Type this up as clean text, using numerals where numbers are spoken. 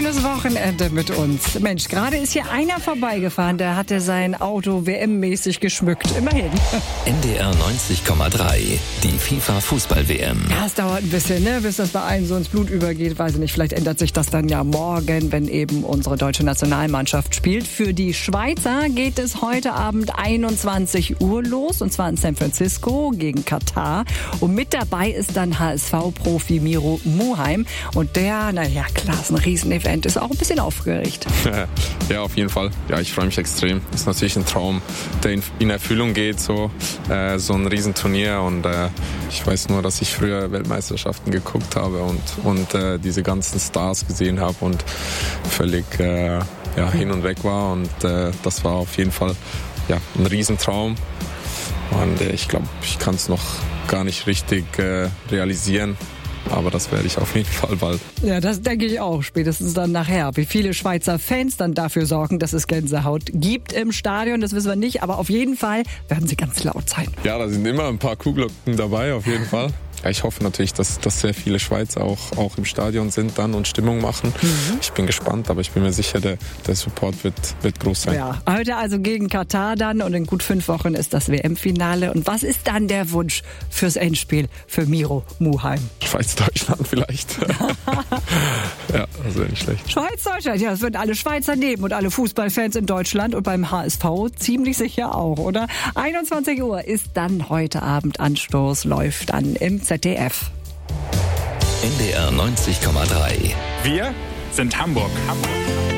schönes Wochenende mit uns. Mensch, gerade ist hier einer vorbeigefahren, der hatte sein Auto WM-mäßig geschmückt. Immerhin. NDR 90,3, die FIFA-Fußball-WM. Ja, es dauert ein bisschen, ne, bis das bei einem so ins Blut übergeht. Weiß ich nicht, vielleicht ändert sich das dann ja morgen, wenn eben unsere deutsche Nationalmannschaft spielt. Für die Schweizer geht es heute Abend 21 Uhr los, und zwar in San Francisco gegen Katar. Und mit dabei ist dann HSV-Profi Miro Muheim. Und der, naja, klar, ist ein Riesenevent, ist auch ein bisschen aufgeregt. Ja, auf jeden Fall. Ja, ich freue mich extrem. Das ist natürlich ein Traum, der in Erfüllung geht, so ein Riesenturnier. Und ich weiß nur, dass ich früher Weltmeisterschaften geguckt habe und diese ganzen Stars gesehen habe und völlig hin und weg war. Und das war auf jeden Fall ein Riesentraum. Und ich glaube, ich kann es noch gar nicht richtig realisieren. Aber das werde ich auf jeden Fall bald. Ja, das denke ich auch. Spätestens dann nachher. Wie viele Schweizer Fans dann dafür sorgen, dass es Gänsehaut gibt im Stadion, das wissen wir nicht. Aber auf jeden Fall werden sie ganz laut sein. Ja, da sind immer ein paar Kuhglocken dabei, auf jeden Fall. Ja, ich hoffe natürlich, dass sehr viele Schweizer auch im Stadion sind dann und Stimmung machen. Ich bin gespannt, aber ich bin mir sicher, der Support wird groß sein. Ja, heute also gegen Katar dann, und in gut 5 Wochen ist das WM-Finale. Und was ist dann der Wunsch fürs Endspiel für Miro Muheim? Schweiz-Deutschland vielleicht. Ja, das wäre nicht schlecht. Schweiz-Deutschland, ja, das würden alle Schweizer nehmen und alle Fußballfans in Deutschland und beim HSV ziemlich sicher auch, oder? 21 Uhr ist dann heute Abend Anstoß, läuft an im ZDF. NDR 90,3. Wir sind Hamburg.